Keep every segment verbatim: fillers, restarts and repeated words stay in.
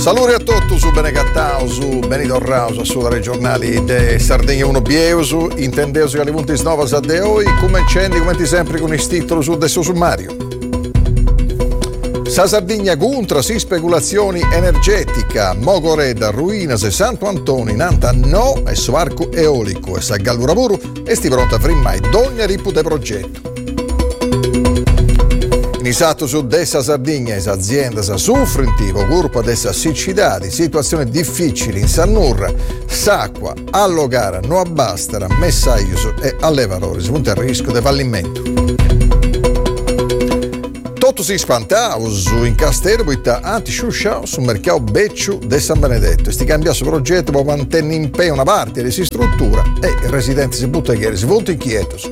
Salute a tutti su Benecattao, su Benito Rauso, su dai giornali de Sardegna uno Bieusu, intendeusu che alle punti snova sa de oi, come incendi, come sempre con il titolo su del suo sommario. Sa Sardegna contra si speculazioni energetica, Mogoreda, Ruina, se Santo Antonio, Nanta no, e su arco eolico, e sa Galluravuru, e sti pronta a frimmai d'ogni ripute progetto. Iniziato su dessa Sardegna e azienda sa soffrentivo, gruppo dessa siccità, situazioni difficili in Sannurra, Sacqua, Allogara, no Abbastara, Messaiuso e Allevarori, spunta il rischio di fallimento. Tutto si spantava su in Castello, poiché anti-sciusciao sul mercato beccio di San Benedetto e sti cambiato progetto per mantenere in pe una parte di si struttura e i residenti si buttano ieri, si volto inquietos.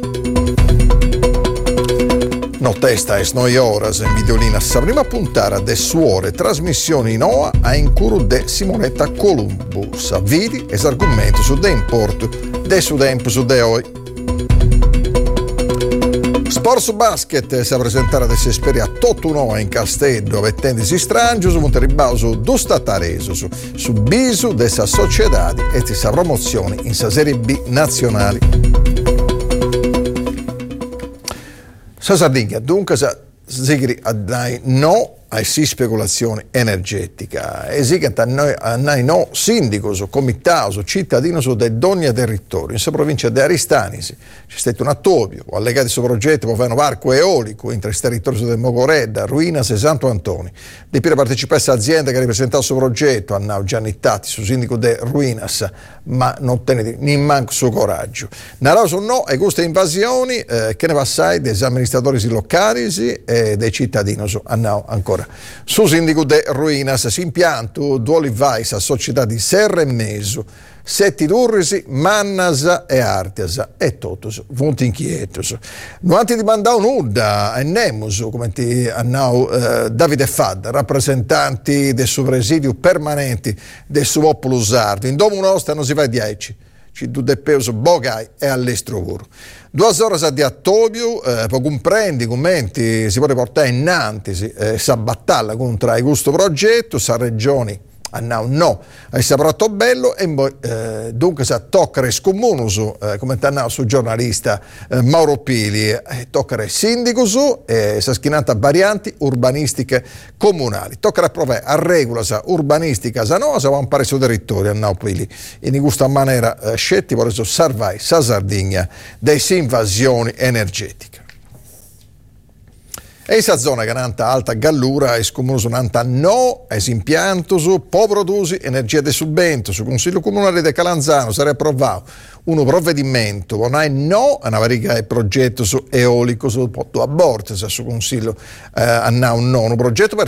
No testa e noi ora in videolina sa prima puntare de suore trasmissioni in O A a incuro de Simonetta Columbus. Vidi es argomento su de importo de su tempo su de oi. Sport su basket si presentare adesso esperia tutto un'ora in Castello vettendisi strangio su Monteribao su Dustatareso su, su bisu dessa società e di sa promozione in sa Serie B nazionali. Sa Sardegna dunque sa sigri a dai no a si speculazione energetica e si che a noi, a noi no sindaco su comitato su cittadino su de ogni territorio in sa provincia di Aristanisi c'è stato un attopio o allegati su progetto per fare un parco eolico in tre territori su del Mogoreda, Ruinas e Santo Antonio di per partecipare a azienda che rappresentava il suo progetto hanno già nittati su sindaco de Ruinas ma non tenete ni manco suo coraggio narò su no e queste invasioni eh, che ne passai dei amministratori locali e dei cittadini su hanno ancora su sindaco de Ruinas si impianto duoli vais a società di Serra e Mesu Setti Durrisi, Mannasa e Artiasa e totus, punti inquietos. Non ti mandavo nulla, e nemus, come ti hanno eh, Davide Fadda, rappresentanti del suo presidio permanenti del suo popolo sardo. In domo nostra non si fa dieci, ci du de peso bogai e all'estrovoro. Due ore di attobio, eh, per comprendi, commenti, si può riportare innanzi, eh, sa battaglia contro il gusto progetto, sa regioni. Ah, no, no, è saprato bello e poi eh, dunque sa toccare scomune su eh, come t'annavo sul giornalista eh, Mauro Pili eh, toccare sindaco su e eh, sa schinata varianti urbanistiche comunali toccare provare a regola sa urbanistica sa no sa va un pare su territorio a Naupili in questa maniera eh, scetti per eso salvai sa Sardegna dai invasioni energetiche. E in questa zona che nanta alta gallura e scomune su nanta no es impianto su po produsi energia de subento su Consiglio Comunale de Calanzano sarebbe approvato un provvedimento non è no a una varica progetto su eolico su porto a Borsa su Consiglio eh, a un no un progetto per